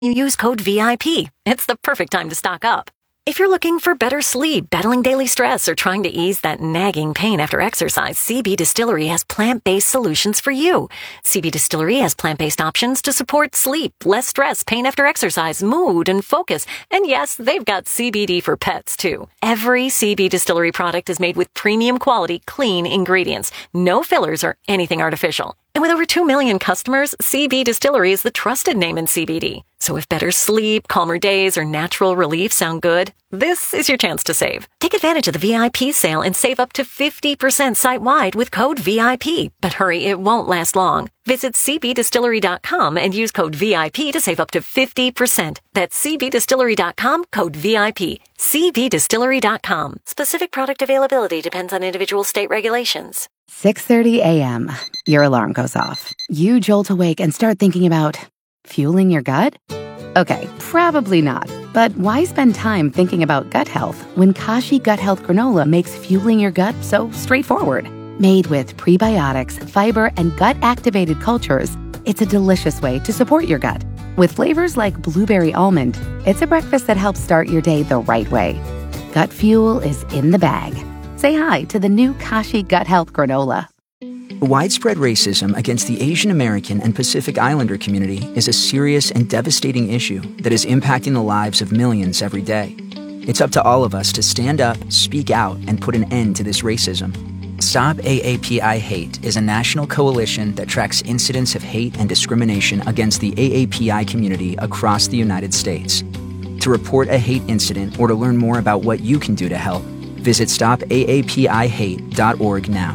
You use code VIP. It's the perfect time to stock up. If you're looking for better sleep, battling daily stress, or trying to ease that nagging pain after exercise, CB Distillery has plant-based solutions for you. CB Distillery has plant-based options to support sleep, less stress, pain after exercise, mood, and focus. And yes, they've got CBD for pets, too. Every CB Distillery product is made with premium quality, clean ingredients. No fillers or anything artificial. And with over 2 million customers, CB Distillery is the trusted name in CBD. So if better sleep, calmer days, or natural relief sound good, this is your chance to save. Take advantage of the VIP sale and save up to 50% site-wide with code VIP. But hurry, it won't last long. Visit cbdistillery.com and use code VIP to save up to 50%. That's cbdistillery.com, code VIP. cbdistillery.com. Specific product availability depends on individual state regulations. 6:30 a.m. Your alarm goes off. You jolt awake and start thinking about fueling your gut? Okay, probably not. But why spend time thinking about gut health when Kashi Gut Health Granola makes fueling your gut so straightforward? Made with prebiotics, fiber, and gut-activated cultures, it's a delicious way to support your gut. With flavors like blueberry almond, it's a breakfast that helps start your day the right way. Gut fuel is in the bag. Say hi to the new Kashi Gut Health Granola. Widespread racism against the Asian American and Pacific Islander community is a serious and devastating issue that is impacting the lives of millions every day. It's up to all of us to stand up, speak out, and put an end to this racism. Stop AAPI Hate is a national coalition that tracks incidents of hate and discrimination against the AAPI community across the United States. To report a hate incident or to learn more about what you can do to help, visit stopaapihate.org now.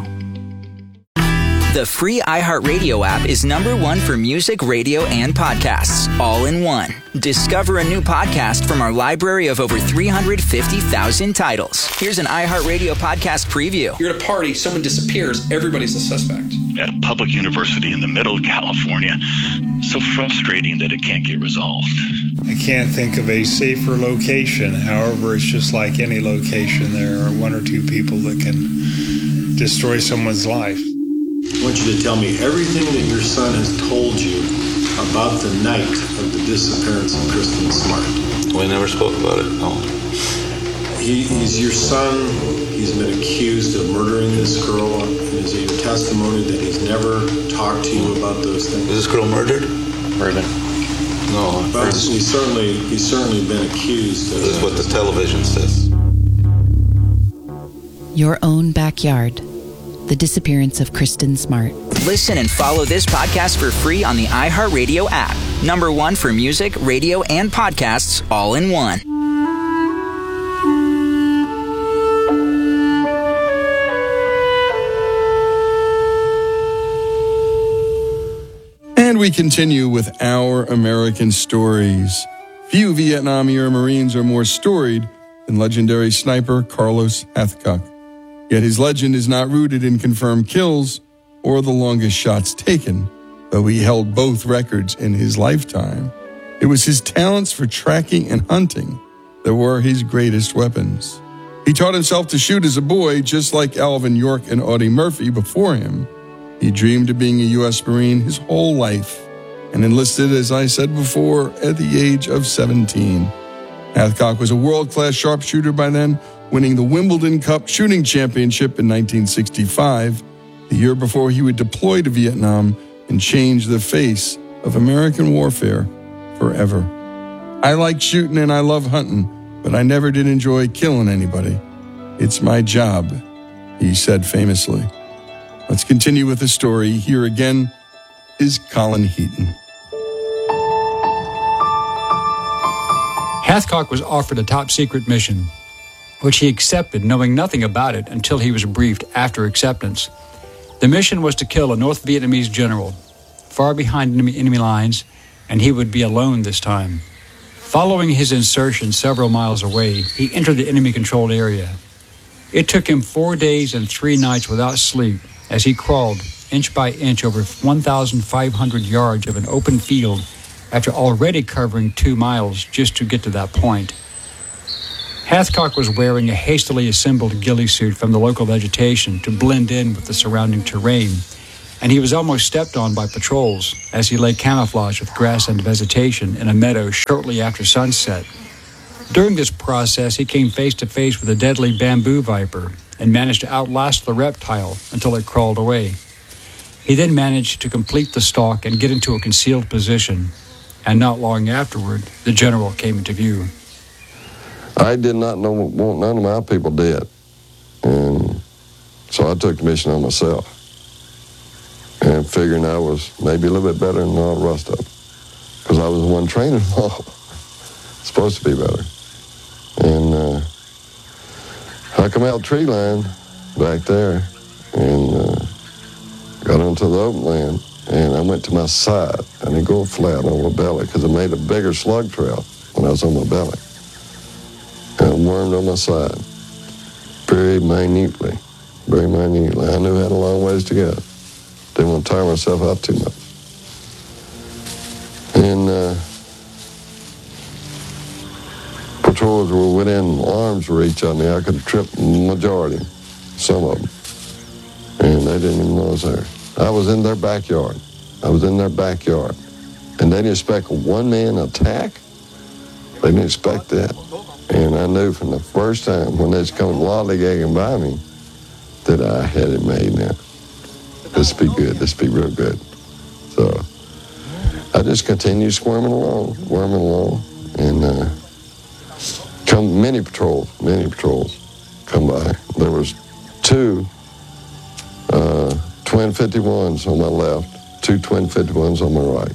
The free iHeartRadio app is #1 for music, radio, and podcasts, all in one. Discover a new podcast from our library of over 350,000 titles. Here's an iHeartRadio podcast preview. You're at a party, someone disappears, everybody's a suspect. At a public university in the middle of California, so frustrating that it can't get resolved. I can't think of a safer location. However, it's just like any location. There are one or two people that can destroy someone's life. I want you to tell me everything that your son has told you about the night of the disappearance of Kristen Smart. We never spoke about it, no. He's your son. He's been accused of murdering this girl. Is it your testimony that he's never talked to you about those things? Is this girl murdered? Murdered. No. But he's certainly been accused of... This is what the television says. Your own backyard. The disappearance of Kristen Smart. Listen and follow this podcast for free on the iHeartRadio app. #1 for music, radio, and podcasts, all in one. And we continue with Our American Stories. Few Vietnam-era Marines are more storied than legendary sniper Carlos Hathcock. Yet his legend is not rooted in confirmed kills or the longest shots taken, though he held both records in his lifetime. It was his talents for tracking and hunting that were his greatest weapons. He taught himself to shoot as a boy, just like Alvin York and Audie Murphy before him. He dreamed of being a U.S. Marine his whole life and enlisted, as I said before, at the age of 17. Hathcock was a world-class sharpshooter by then, winning the Wimbledon Cup Shooting Championship in 1965, the year before he would deploy to Vietnam and change the face of American warfare forever. I like shooting and I love hunting, but I never did enjoy killing anybody. It's my job, he said famously. Let's continue with the story. Here again is Colin Heaton. Hathcock was offered a top-secret mission, which he accepted, knowing nothing about it until he was briefed after acceptance. The mission was to kill a North Vietnamese general, far behind enemy lines, and he would be alone this time. Following his insertion several miles away, he entered the enemy-controlled area. It took him 4 days and 3 nights without sleep as he crawled inch by inch over 1,500 yards of an open field after already covering 2 miles just to get to that point. Hathcock was wearing a hastily assembled ghillie suit from the local vegetation to blend in with the surrounding terrain. and he was almost stepped on by patrols as he lay camouflaged with grass and vegetation in a meadow shortly after sunset. During this process, he came face to face with a deadly bamboo viper and managed to outlast the reptile until it crawled away. He then managed to complete the stalk and get into a concealed position, and not long afterward, the general came into view. I did not know what none of my people did, and so I took the mission on myself, and figuring I was maybe a little bit better than all the rest of them, because I was the one training them all. Supposed to be better. And I come out tree line back there, and got onto the open land, and I went to my side. I didn't go flat on my belly because I made a bigger slug trail when I was on my belly. And I wormed on my side very minutely. I knew I had a long ways to go. Didn't want to tire myself out too much. And patrols were within arm's reach of me. I could trip the majority, some of them. And they didn't even know I was there. I was in their backyard. And they didn't expect a one-man attack. They didn't expect that. And I knew from the first time when they was coming lollygagging by me that I had it made now. This be good. This be real good. So I just continued worming along. And come many patrols come by. There was two twin 51s on my left, two twin 51s on my right.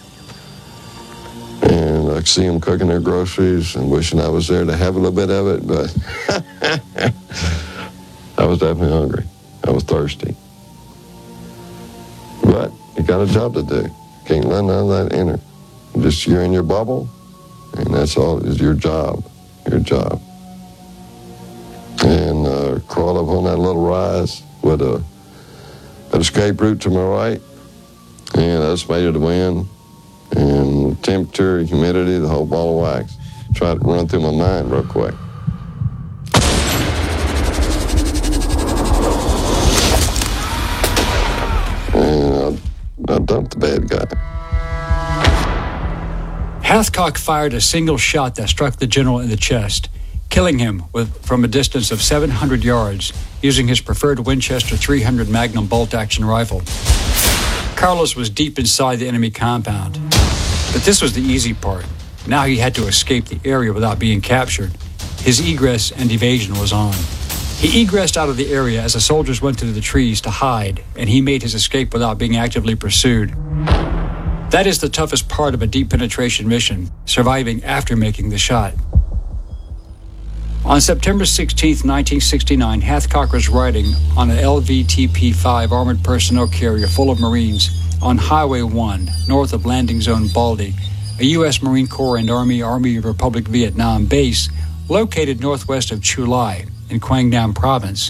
And I see them cooking their groceries and wishing I was there to have a little bit of it, but I was definitely hungry. I was thirsty. But you got a job to do. Can't let none of that enter. Just you're in your bubble, and that's all. Is your job. And crawl up on that little rise with an escape route to my right, and I just made it to wind, and temperature, humidity, the whole ball of wax. Tried to run through my mind real quick. And I dumped the bad guy. Hathcock fired a single shot that struck the general in the chest, killing him from a distance of 700 yards using his preferred Winchester 300 Magnum bolt-action rifle. Carlos was deep inside the enemy compound. But this was the easy part. Now he had to escape the area without being captured. His egress and evasion was on. He egressed out of the area as the soldiers went into the trees to hide, and he made his escape without being actively pursued. That is the toughest part of a deep penetration mission, surviving after making the shot. On September 16, 1969, Hathcock was riding on an LVTP-5 armored personnel carrier full of Marines on Highway 1, north of Landing Zone Baldy, a U.S. Marine Corps and Army of Republic Vietnam base located northwest of Chu Lai in Quang Nam Province,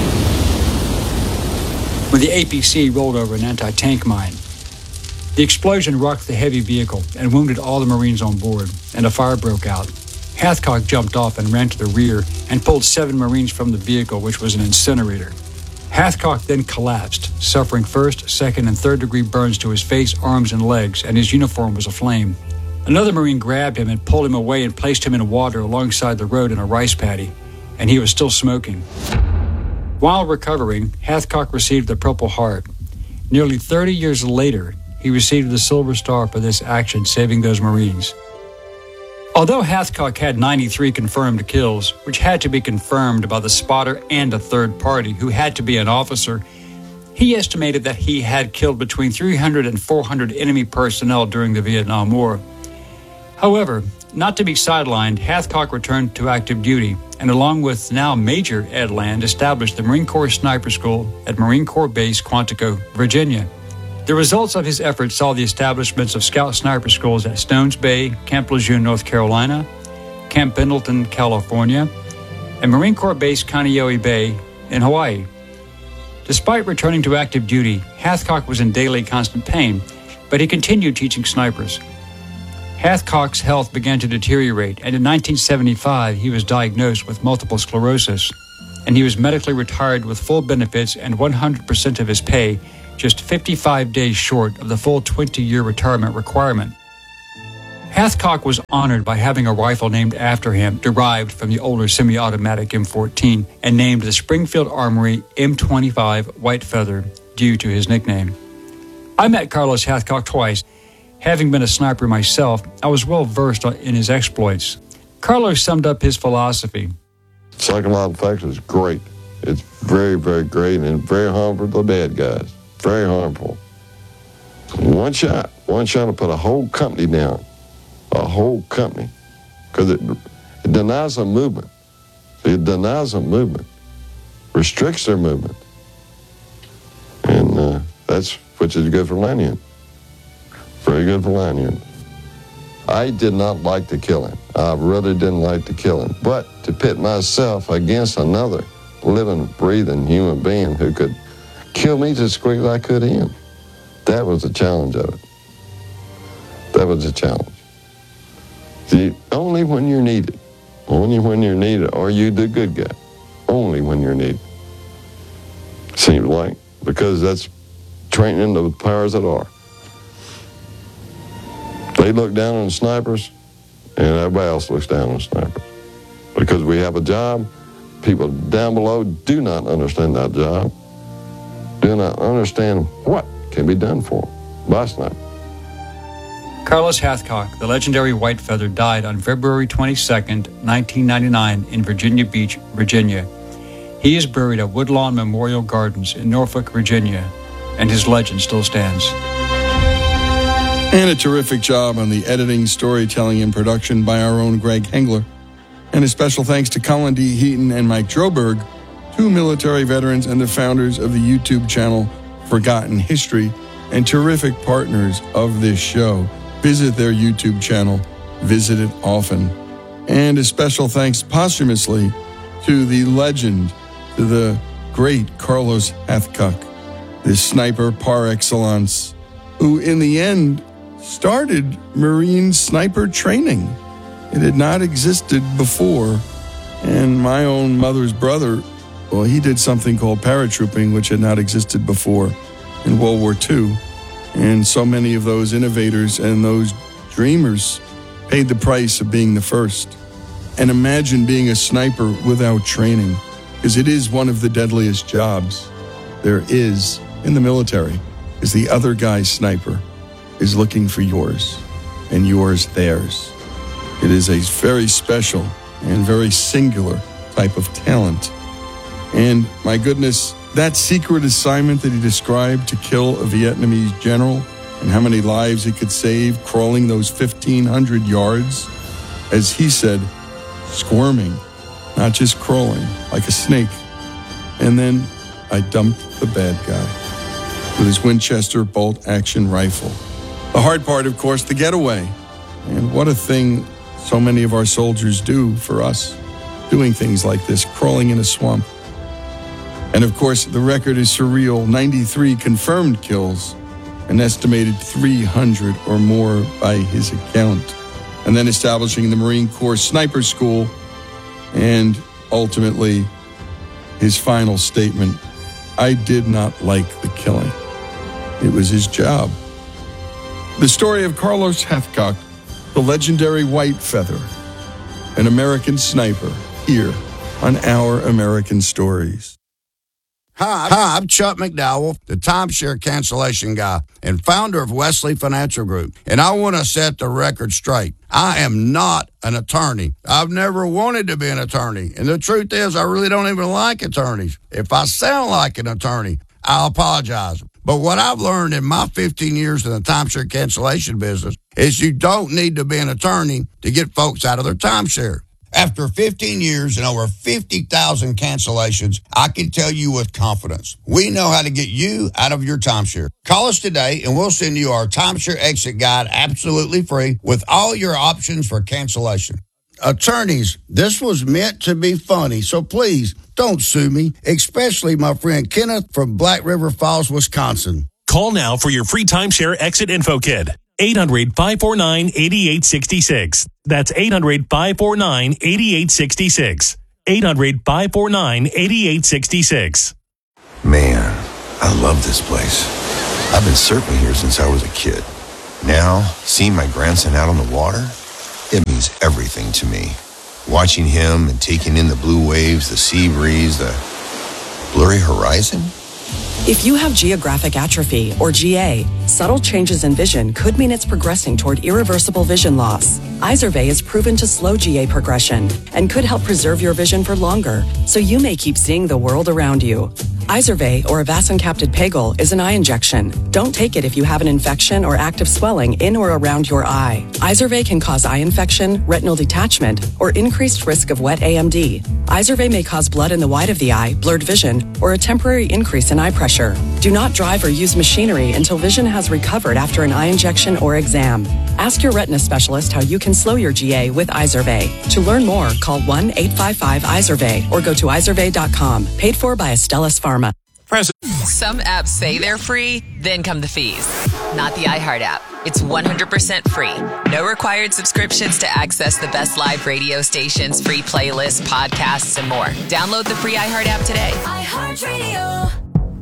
when the APC rolled over an anti-tank mine. The explosion rocked the heavy vehicle and wounded all the Marines on board, and a fire broke out. Hathcock jumped off and ran to the rear and pulled 7 Marines from the vehicle, which was an incinerator. Hathcock then collapsed, suffering first, second, and third-degree burns to his face, arms, and legs, and his uniform was aflame. Another Marine grabbed him and pulled him away and placed him in water alongside the road in a rice paddy, and he was still smoking. While recovering, Hathcock received the Purple Heart. Nearly 30 years later, he received the Silver Star for this action, saving those Marines. Although Hathcock had 93 confirmed kills, which had to be confirmed by the spotter and a third party who had to be an officer, he estimated that he had killed between 300 and 400 enemy personnel during the Vietnam War. However, not to be sidelined, Hathcock returned to active duty and, along with now Major Ed Land, established the Marine Corps Sniper School at Marine Corps Base Quantico, Virginia. The results of his efforts saw the establishments of Scout Sniper Schools at Stones Bay, Camp Lejeune, North Carolina, Camp Pendleton, California, and Marine Corps Base Kaneohe Bay in Hawaii. Despite returning to active duty, Hathcock was in daily constant pain, but he continued teaching snipers. Hathcock's health began to deteriorate, and in 1975 he was diagnosed with multiple sclerosis, and he was medically retired with full benefits and 100% of his pay, just 55 days short of the full 20-year retirement requirement. Hathcock was honored by having a rifle named after him, derived from the older semi-automatic M14, and named the Springfield Armory M25 White Feather, due to his nickname. I met Carlos Hathcock twice. Having been a sniper myself, I was well versed in his exploits. Carlos summed up his philosophy. Psychological factor is great. It's very, very great and very harmful to the bad guys. Very harmful. One shot will put a whole company down. A whole company. Because it denies them movement. It denies them movement. Restricts their movement. And which is good for Lanyon. Very good for Lanyon. I did not like to kill him. I really didn't like to kill him. But to pit myself against another living, breathing human being who could kill me just as quick as I could him, that was the challenge of it. That was the challenge. See, only when you're needed. Only when you're needed are you the good guy. Only when you're needed. Seems like. Because that's training the powers that are. They look down on the snipers, and everybody else looks down on the snipers. Because we have a job, people down below do not understand that job, do not understand what can be done for them by snipers. Carlos Hathcock, the legendary White Feather, died on February 22nd, 1999 in Virginia Beach, Virginia. He is buried at Woodlawn Memorial Gardens in Norfolk, Virginia, and his legend still stands. And a terrific job on the editing, storytelling, and production by our own Greg Hengler. And a special thanks to Colin D. Heaton and Mike Droberg, two military veterans and the founders of the YouTube channel Forgotten History, and terrific partners of this show. Visit their YouTube channel. Visit it often. And a special thanks posthumously to the legend, to the great Carlos Hathcock, this sniper par excellence, who in the end started Marine sniper training. It had not existed before. And my own mother's brother, well, he did something called paratrooping, which had not existed before in World War II. And so many of those innovators and those dreamers paid the price of being the first. And imagine being a sniper without training, because it is one of the deadliest jobs there is in the military, is the other guy's sniper is looking for yours, and yours theirs. It is a very special and very singular type of talent. And my goodness, that secret assignment that he described to kill a Vietnamese general and how many lives it could save crawling those 1,500 yards, as he said, squirming, not just crawling like a snake. And then I dumped the bad guy with his Winchester bolt-action rifle. The hard part, of course, the getaway. And what a thing so many of our soldiers do for us, doing things like this, crawling in a swamp. And of course, the record is surreal, 93 confirmed kills, an estimated 300 or more by his account. And then establishing the Marine Corps Sniper School, and ultimately his final statement, I did not like the killing. It was his job. The story of Carlos Hathcock, the legendary White Feather, an American sniper, here on Our American Stories. Hi, I'm Chuck McDowell, the timeshare cancellation guy and founder of Wesley Financial Group. And I want to set the record straight. I am not an attorney. I've never wanted to be an attorney. And the truth is, I really don't even like attorneys. If I sound like an attorney, I'll apologize. But what I've learned in my 15 years in the timeshare cancellation business is you don't need to be an attorney to get folks out of their timeshare. After 15 years and over 50,000 cancellations, I can tell you with confidence, we know how to get you out of your timeshare. Call us today and we'll send you our timeshare exit guide absolutely free with all your options for cancellation. Attorneys, this was meant to be funny, so please don't sue me, especially my friend Kenneth from Black River Falls, Wisconsin. Call now for your free timeshare exit info kit. 800-549-8866. That's 800-549-8866. 800-549-8866. Man, I love this place. I've been surfing here since I was a kid. Now, seeing my grandson out on the water, it means everything to me. Watching him and taking in the blue waves, the sea breeze, the blurry horizon. If you have geographic atrophy, or GA, subtle changes in vision could mean it's progressing toward irreversible vision loss. Izervay is proven to slow GA progression and could help preserve your vision for longer, so you may keep seeing the world around you. Izervay, or avacincaptad pegol, is an eye injection. Don't take it if you have an infection or active swelling in or around your eye. Izervay can cause eye infection, retinal detachment, or increased risk of wet AMD. Izervay may cause blood in the white of the eye, blurred vision, or a temporary increase in eye pressure. Do not drive or use machinery until vision has recovered after an eye injection or exam. Ask your retina specialist how you can slow your GA with Izervay. To learn more, call 1-855-IZERVAY or go to izervay.com. Paid for by Astellas Pharma. Some apps say they're free, then come the fees. Not the iHeart app. It's 100% free. No required subscriptions to access the best live radio stations, free playlists, podcasts, and more. Download the free iHeart app today. iHeartRadio.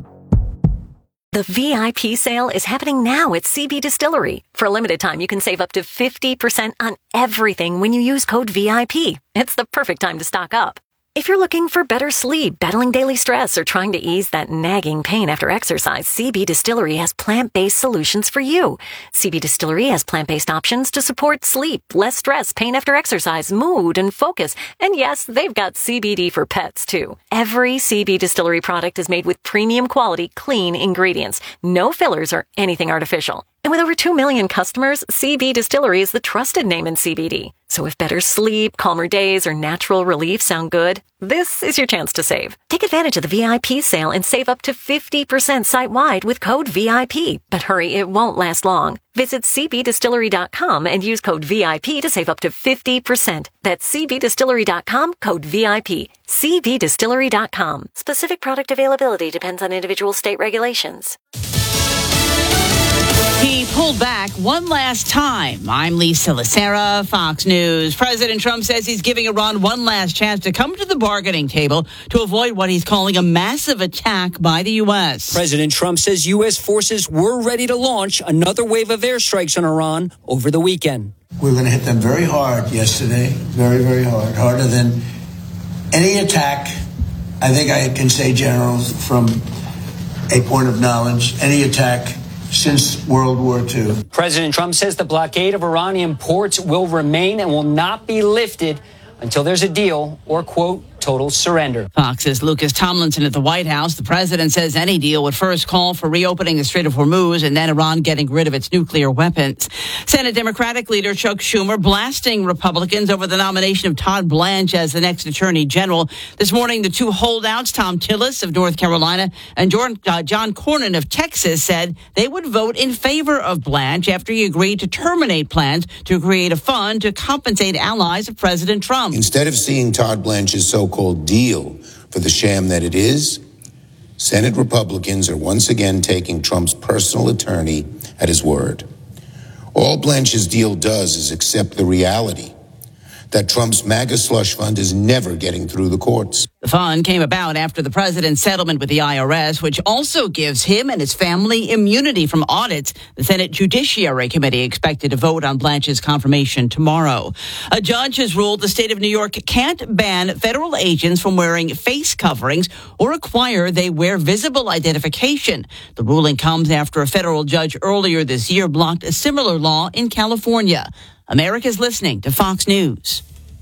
The VIP sale is happening now at CB Distillery. For a limited time, you can save up to 50% on everything when you use code VIP. It's the perfect time to stock up. If you're looking for better sleep, battling daily stress, or trying to ease that nagging pain after exercise, CB Distillery has plant-based solutions for you. CB Distillery has plant-based options to support sleep, less stress, pain after exercise, mood, and focus. And yes, they've got CBD for pets, too. Every CB Distillery product is made with premium quality, clean ingredients. No fillers or anything artificial. And with over 2 million customers, CB Distillery is the trusted name in CBD. So if better sleep, calmer days, or natural relief sound good, this is your chance to save. Take advantage of the VIP sale and save up to 50% site-wide with code VIP. But hurry, it won't last long. Visit cbdistillery.com and use code VIP to save up to 50%. That's cbdistillery.com, code VIP. cbdistillery.com. Specific product availability depends on individual state regulations. He pulled back one last time. I'm Lisa Lacera, Fox News. President Trump says he's giving Iran one last chance to come to the bargaining table to avoid what he's calling a massive attack by the U.S. President Trump says U.S. forces were ready to launch another wave of airstrikes on Iran over the weekend. We're going to hit them very hard yesterday, very, very hard, harder than any attack. I think I can say, General, from a point of knowledge, any attack since World War II. President Trump says the blockade of Iranian ports will remain and will not be lifted until there's a deal or, quote, total surrender. Fox's Lucas Tomlinson at the White House. The president says any deal would first call for reopening the Strait of Hormuz and then Iran getting rid of its nuclear weapons. Senate Democratic leader Chuck Schumer blasting Republicans over the nomination of Todd Blanche as the next attorney general. This morning, the two holdouts, Tom Tillis of North Carolina and John Cornyn of Texas, said they would vote in favor of Blanche after he agreed to terminate plans to create a fund to compensate allies of President Trump. Instead of seeing Todd Blanche's so-called deal for the sham that it is, Senate Republicans are once again taking Trump's personal attorney at his word. All Blanche's deal does is accept the reality that Trump's MAGA slush fund is never getting through the courts. The fund came about after the president's settlement with the IRS, which also gives him and his family immunity from audits. The Senate Judiciary Committee expected to vote on Blanche's confirmation tomorrow. A judge has ruled the state of New York can't ban federal agents from wearing face coverings or require they wear visible identification. The ruling comes after a federal judge earlier this year blocked a similar law in California. America's listening to Fox News.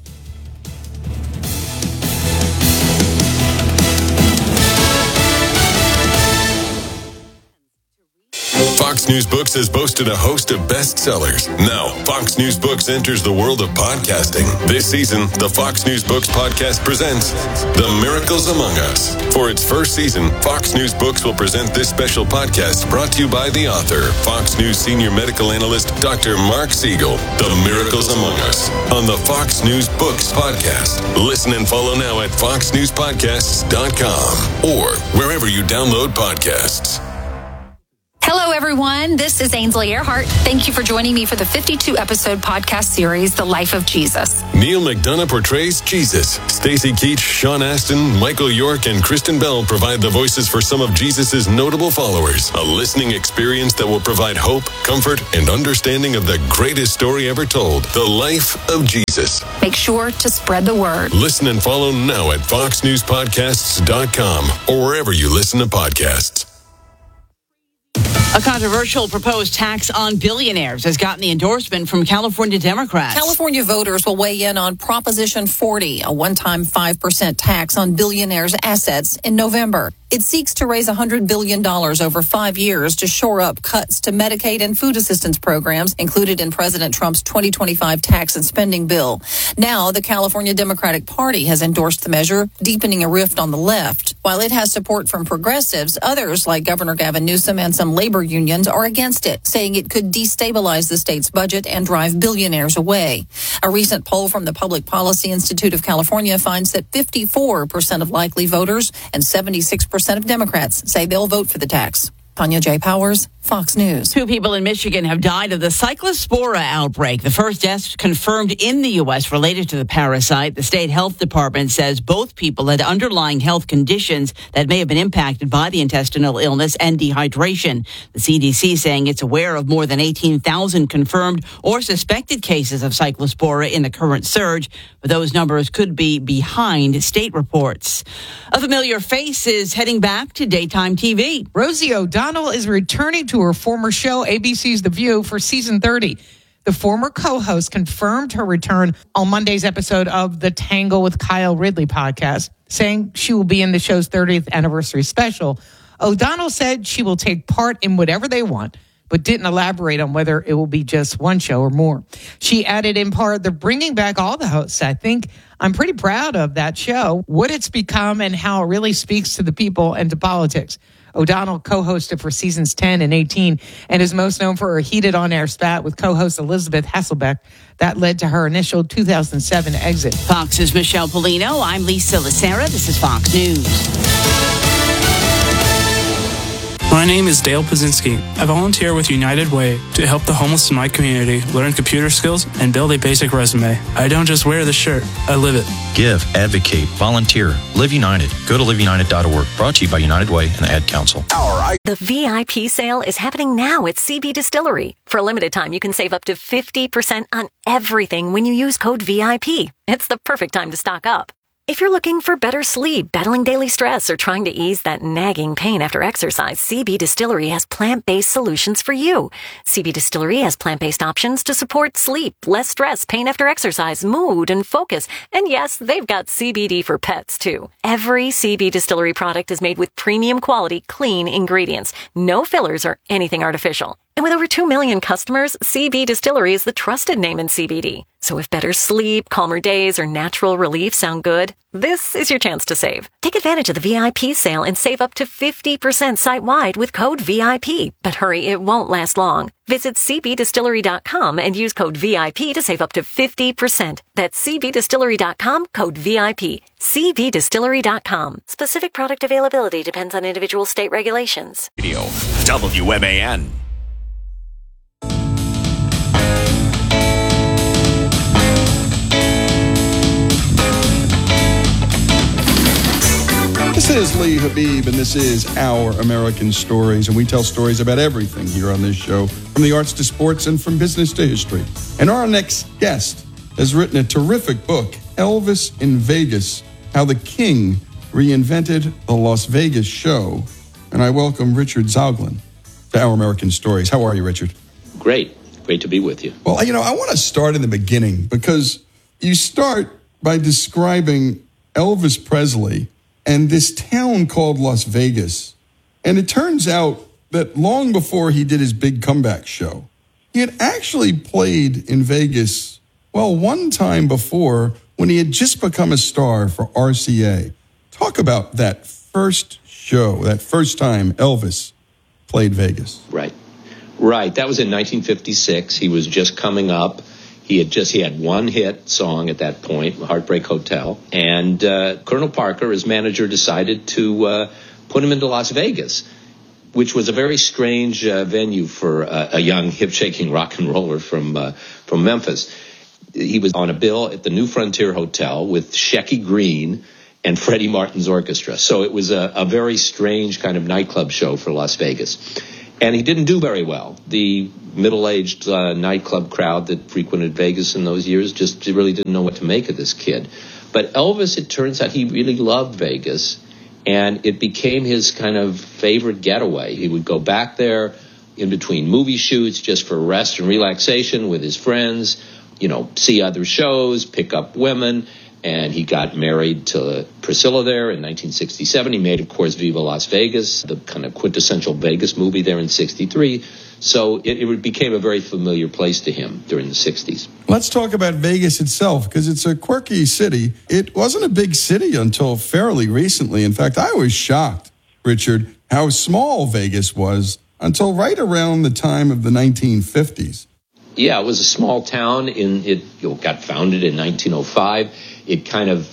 Fox News Books has boasted a host of bestsellers. Now, Fox News Books enters the world of podcasting. This season, the Fox News Books podcast presents The Miracles Among Us. For its first season, Fox News Books will present this special podcast brought to you by the author, Fox News senior medical analyst, Dr. Mark Siegel. The Miracles Among Us on the Fox News Books podcast. Listen and follow now at foxnewspodcasts.com or wherever you download podcasts. Hello, everyone. everyone. This is Ainsley Earhart. Thank you for joining me for the 52-episode podcast series, The Life of Jesus. Neil McDonough portrays Jesus. Stacey Keach, Sean Astin, Michael York, and Kristen Bell provide the voices for some of Jesus' notable followers. A listening experience that will provide hope, comfort, and understanding of the greatest story ever told, The Life of Jesus. Make sure to spread the word. Listen and follow now at foxnewspodcasts.com or wherever you listen to podcasts. A controversial proposed tax on billionaires has gotten the endorsement from California Democrats. California voters will weigh in on Proposition 40, a one-time 5% tax on billionaires' assets in November. It seeks to raise $100 billion over 5 years to shore up cuts to Medicaid and food assistance programs included in President Trump's 2025 tax and spending bill. Now, the California Democratic Party has endorsed the measure, deepening a rift on the left. While it has support from progressives, others like Governor Gavin Newsom and some labor unions are against it, saying it could destabilize the state's budget and drive billionaires away. A recent poll from the Public Policy Institute of California finds that 54% of likely voters and 76% of Democrats say they'll vote for the tax. Tanya J. Powers, Fox News. 2 people in Michigan have died of the Cyclospora outbreak, the first death confirmed in the U.S. related to the parasite. The state health department says both people had underlying health conditions that may have been impacted by the intestinal illness and dehydration. The CDC saying it's aware of more than 18,000 confirmed or suspected cases of Cyclospora in the current surge, but those numbers could be behind state reports. A familiar face is heading back to daytime TV. Rosie O'Donnell is returning to her former show, ABC's The View, for season 30. The former co-host confirmed her return on Monday's episode of the Tangle with Kyle Ridley podcast, saying she will be in the show's 30th anniversary special. O'Donnell said she will take part in whatever they want, but didn't elaborate on whether it will be just one show or more. She added in part, they're bringing back all the hosts. I think I'm pretty proud of that show, what it's become and how it really speaks to the people and to politics. O'Donnell co-hosted for seasons 10 and 18 and is most known for her heated on-air spat with co-host Elizabeth Hasselbeck. That led to her initial 2007 exit. Fox's Michelle Polino. I'm Lisa Lacera. This is Fox News. My name is Dale Pazinski. I volunteer with United Way to help the homeless in my community learn computer skills and build a basic resume. I don't just wear the shirt, I live it. Give, advocate, volunteer. Live United. Go to liveunited.org. Brought to you by United Way and the Ad Council. The VIP sale is happening now at CB Distillery. For a limited time, you can save up to 50% on everything when you use code VIP. It's the perfect time to stock up. If you're looking for better sleep, battling daily stress, or trying to ease that nagging pain after exercise, CB Distillery has plant-based solutions for you. CB Distillery has plant-based options to support sleep, less stress, pain after exercise, mood, and focus. And yes, they've got CBD for pets, too. Every CB Distillery product is made with premium quality, clean ingredients. No fillers or anything artificial. And with over 2 million customers, CB Distillery is the trusted name in CBD. So if better sleep, calmer days, or natural relief sound good, this is your chance to save. Take advantage of the VIP sale and save up to 50% site-wide with code VIP. But hurry, it won't last long. Visit cbdistillery.com and use code VIP to save up to 50%. That's cbdistillery.com, code VIP. cbdistillery.com. Specific product availability depends on individual state regulations. Radio WMAN. This is Lee Habib, and this is Our American Stories, and we tell stories about everything here on this show, from the arts to sports and from business to history. And our next guest has written a terrific book, Elvis in Vegas, How the King Reinvented the Las Vegas Show. And I welcome Richard Zoglin to Our American Stories. How are you, Richard? Great. Great to be with you. Well, I want to start in the beginning, because you start by describing Elvis Presley and this town called Las Vegas. And it turns out that long before he did his big comeback show, he had actually played in Vegas, one time before, when he had just become a star for RCA. Talk about that first show, that first time Elvis played Vegas. Right. That was in 1956. He was just coming up. He had one hit song at that point, Heartbreak Hotel, and Colonel Parker, his manager, decided to put him into Las Vegas. which was a very strange venue for a young, hip-shaking rock and roller from Memphis. He was on a bill at the New Frontier Hotel with Shecky Green and Freddie Martin's orchestra. So it was a very strange kind of nightclub show for Las Vegas. And he didn't do very well. The middle-aged nightclub crowd that frequented Vegas in those years just really didn't know what to make of this kid. But Elvis, it turns out, he really loved Vegas, and it became his kind of favorite getaway. He would go back there in between movie shoots just for rest and relaxation with his friends, see other shows, pick up women. And he got married to Priscilla there in 1967. He made, of course, Viva Las Vegas, the kind of quintessential Vegas movie there in 63. So it became a very familiar place to him during the 60s. Let's talk about Vegas itself, because it's a quirky city. It wasn't a big city until fairly recently. In fact, I was shocked, Richard, how small Vegas was until right around the time of the 1950s. Yeah, it was a small town. It got founded in 1905. It kind of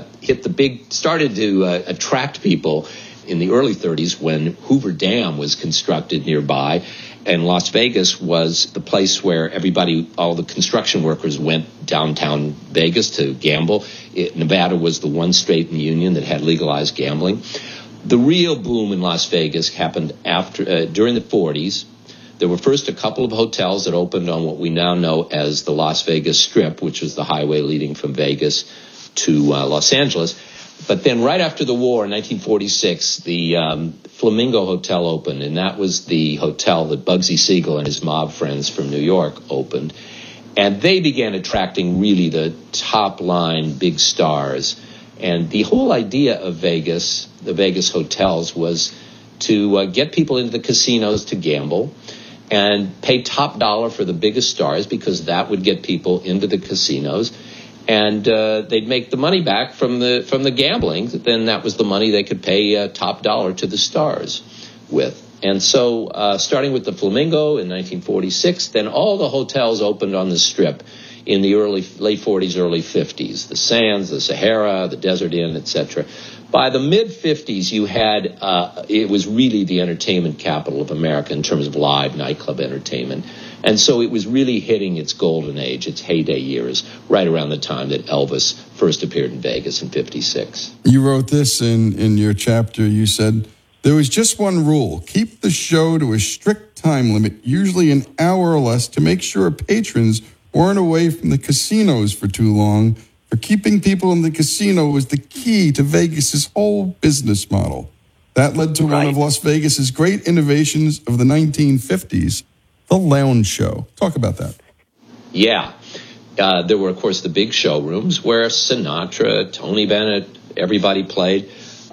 started to attract people in the early 30s when Hoover Dam was constructed nearby. And Las Vegas was the place where all the construction workers went downtown Vegas to gamble. Nevada was the one state in the union that had legalized gambling. The real boom in Las Vegas happened during the 40s. There were first a couple of hotels that opened on what we now know as the Las Vegas Strip, which was the highway leading from Vegas to Los Angeles. But then right after the war in 1946, the Flamingo Hotel opened, and that was the hotel that Bugsy Siegel and his mob friends from New York opened. And they began attracting really the top-line big stars. And the whole idea of Vegas, the Vegas hotels, was to get people into the casinos to gamble and pay top dollar for the biggest stars, because that would get people into the casinos. And they'd make the money back from the gambling. Then that was the money they could pay top dollar to the stars with. And so starting with the Flamingo in 1946, then all the hotels opened on the Strip in the late 40s, early 50s. The Sands, the Sahara, the Desert Inn, etc. By the mid-50s, you had, it was really the entertainment capital of America in terms of live nightclub entertainment. And so it was really hitting its golden age, its heyday years, right around the time that Elvis first appeared in Vegas in 56. You wrote this in your chapter. You said, there was just one rule: keep the show to a strict time limit, usually an hour or less, to make sure patrons weren't away from the casinos for too long. For keeping people in the casino was the key to Vegas's whole business model. That led to one of Las Vegas's great innovations of the 1950s, the lounge show. Talk about that. Yeah. There were, of course, the big showrooms where Sinatra, Tony Bennett, everybody played.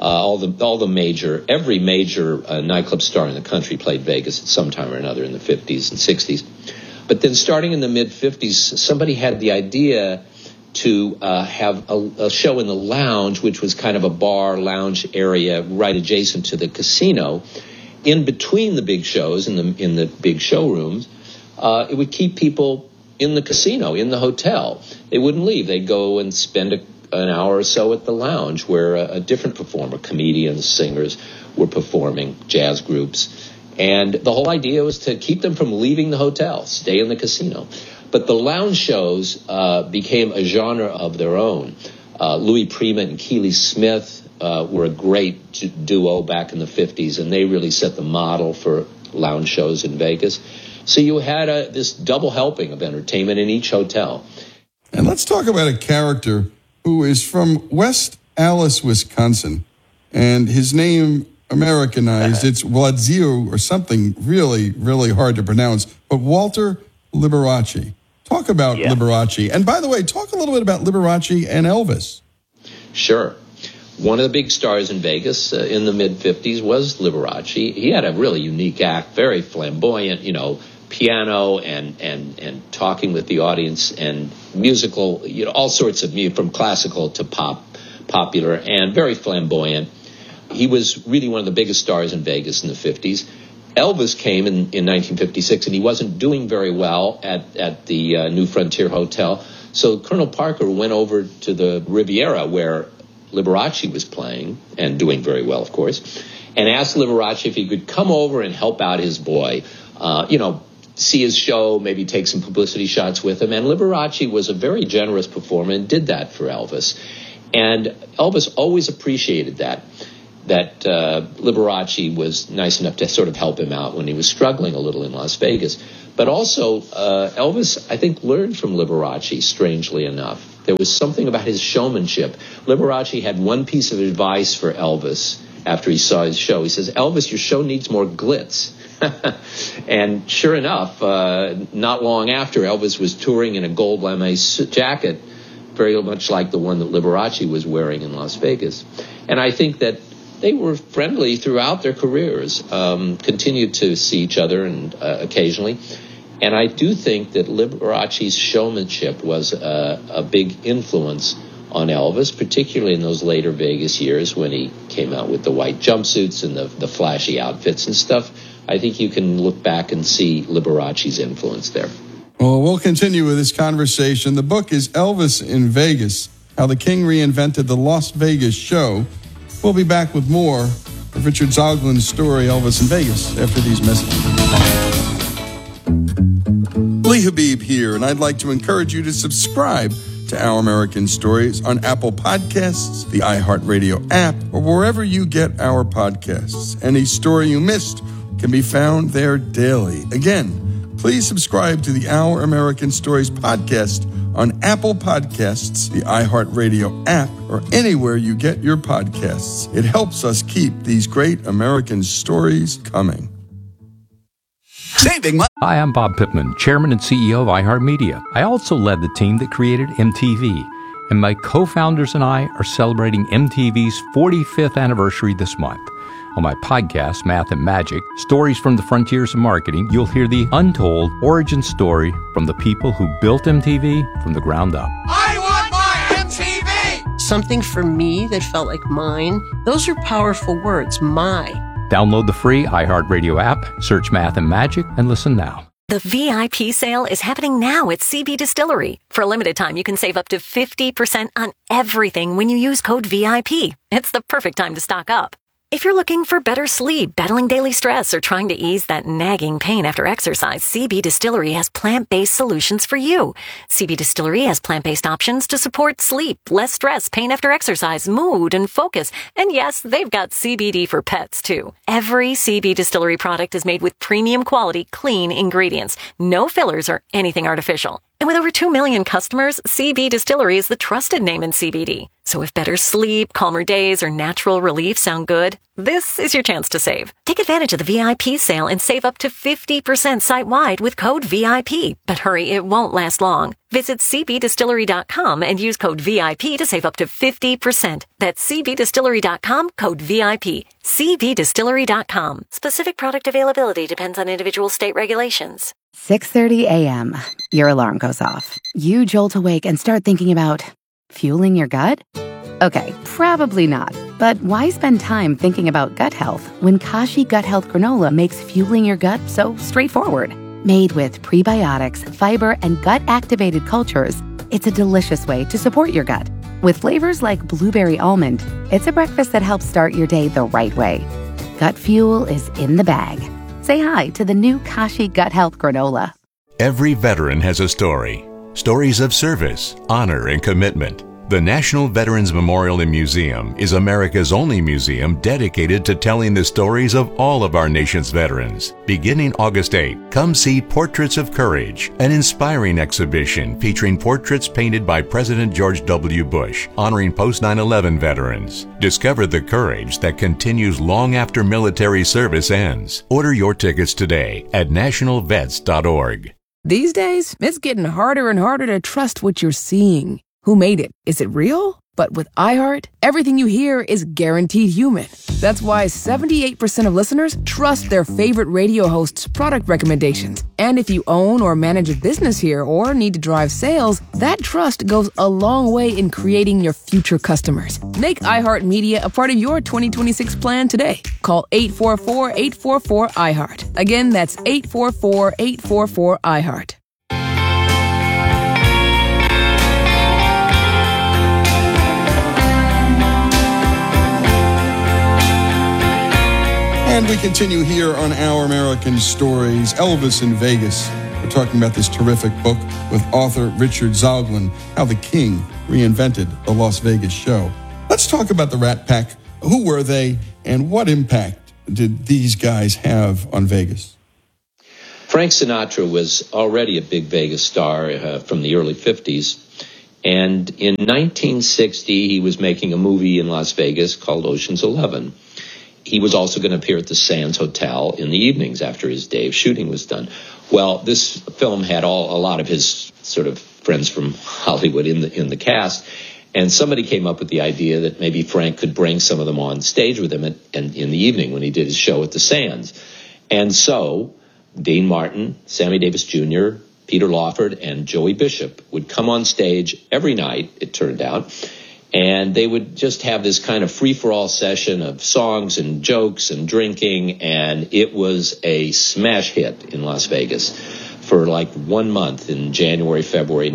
Every major nightclub star in the country played Vegas at some time or another in the 50s and 60s. But then starting in the mid-50s, somebody had the idea to have a show in the lounge, which was kind of a bar lounge area right adjacent to the casino. In between the big shows in the big showrooms, it would keep people in the casino, in the hotel. They wouldn't leave. They'd go and spend an hour or so at the lounge where a different performer, comedians, singers, were performing, jazz groups. And the whole idea was to keep them from leaving the hotel, stay in the casino. But the lounge shows became a genre of their own. Louis Prima and Keely Smith were a great duo back in the 50s, and they really set the model for lounge shows in Vegas. So you had this double helping of entertainment in each hotel. And let's talk about a character who is from West Allis, Wisconsin, and his name Americanized, it's Wladzio or something really, really hard to pronounce, but Walter Liberace. Talk about Liberace. And by the way, talk a little bit about Liberace and Elvis. Sure. One of the big stars in Vegas in the mid-50s was Liberace. He had a really unique act, very flamboyant, piano and talking with the audience and musical, all sorts of music, from classical to popular, and very flamboyant. He was really one of the biggest stars in Vegas in the 50s. Elvis came in 1956, and he wasn't doing very well at the New Frontier Hotel. So Colonel Parker went over to the Riviera, where Liberace was playing, and doing very well, of course, and asked Liberace if he could come over and help out his boy, see his show, maybe take some publicity shots with him. And Liberace was a very generous performer and did that for Elvis. And Elvis always appreciated that Liberace was nice enough to sort of help him out when he was struggling a little in Las Vegas. But also, Elvis, I think, learned from Liberace, strangely enough. There was something about his showmanship. Liberace had one piece of advice for Elvis after he saw his show. He says, Elvis, your show needs more glitz. And sure enough, not long after, Elvis was touring in a gold lame jacket, very much like the one that Liberace was wearing in Las Vegas. And I think that they were friendly throughout their careers, continued to see each other and occasionally. And I do think that Liberace's showmanship was a big influence on Elvis, particularly in those later Vegas years when he came out with the white jumpsuits and the flashy outfits and stuff. I think you can look back and see Liberace's influence there. Well, we'll continue with this conversation. The book is Elvis in Vegas, How the King Reinvented the Las Vegas Show. We'll be back with more of Richard Zoglin's story, Elvis in Vegas, after these messages. Lee Habib here, and I'd like to encourage you to subscribe to Our American Stories on Apple Podcasts, the iHeartRadio app, or wherever you get our podcasts. Any story you missed can be found there daily. Again, please subscribe to the Our American Stories podcast on Apple Podcasts, the iHeartRadio app, or anywhere you get your podcasts. It helps us keep these great American stories coming. Hi, I'm Bob Pittman, Chairman and CEO of iHeartMedia. I also led the team that created MTV, and my co-founders and I are celebrating MTV's 45th anniversary this month. On my podcast, Math and Magic, Stories from the Frontiers of Marketing, you'll hear the untold origin story from the people who built MTV from the ground up. I want my MTV! Something for me that felt like mine. Those are powerful words, my. Download the free iHeartRadio app, search Math and Magic, and listen now. The VIP sale is happening now at CB Distillery. For a limited time, you can save up to 50% on everything when you use code VIP. It's the perfect time to stock up. If you're looking for better sleep, battling daily stress, or trying to ease that nagging pain after exercise, CB Distillery has plant-based solutions for you. CB Distillery has plant-based options to support sleep, less stress, pain after exercise, mood, and focus. And yes, they've got CBD for pets, too. Every CB Distillery product is made with premium quality, clean ingredients. No fillers or anything artificial. And with over 2 million customers, CB Distillery is the trusted name in CBD. So if better sleep, calmer days, or natural relief sound good, this is your chance to save. Take advantage of the VIP sale and save up to 50% site-wide with code VIP. But hurry, it won't last long. Visit cbdistillery.com and use code VIP to save up to 50%. That's cbdistillery.com, code VIP. cbdistillery.com. Specific product availability depends on individual state regulations. 6:30 a.m. Your alarm goes off. You jolt awake and start thinking about fueling your gut? Okay, probably not. But why spend time thinking about gut health when Kashi Gut Health Granola makes fueling your gut so straightforward? Made with prebiotics, fiber, and gut-activated cultures, it's a delicious way to support your gut. With flavors like blueberry almond, it's a breakfast that helps start your day the right way. Gut fuel is in the bag. Say hi to the new Kashi Gut Health Granola. Every veteran has a story. Stories of service, honor, and commitment. The National Veterans Memorial and Museum is America's only museum dedicated to telling the stories of all of our nation's veterans. Beginning August 8, come see Portraits of Courage, an inspiring exhibition featuring portraits painted by President George W. Bush, honoring post-9/11 veterans. Discover the courage that continues long after military service ends. Order your tickets today at nationalvets.org. These days, it's getting harder and harder to trust what you're seeing. Who made it? Is it real? But with iHeart, everything you hear is guaranteed human. That's why 78% of listeners trust their favorite radio hosts' product recommendations. And if you own or manage a business here or need to drive sales, that trust goes a long way in creating your future customers. Make iHeartMedia a part of your 2026 plan today. Call 844-844-iHeart. Again, that's 844-844-iHeart. And we continue here on Our American Stories, Elvis in Vegas. We're talking about this terrific book with author Richard Zoglin, How the King Reinvented the Las Vegas Show. Let's talk about the Rat Pack. Who were they, and what impact did these guys have on Vegas? Frank Sinatra was already a big Vegas star from the early 50s. And in 1960, he was making a movie in Las Vegas called Ocean's 11. He was also going to appear at the Sands Hotel in the evenings after his day of shooting was done. Well, this film had a lot of his sort of friends from Hollywood in the cast. And somebody came up with the idea that maybe Frank could bring some of them on stage with him in the evening when he did his show at the Sands. And so Dean Martin, Sammy Davis Jr., Peter Lawford, and Joey Bishop would come on stage every night, it turned out, and they would just have this kind of free-for-all session of songs and jokes and drinking, and it was a smash hit in Las Vegas for like 1 month in January, February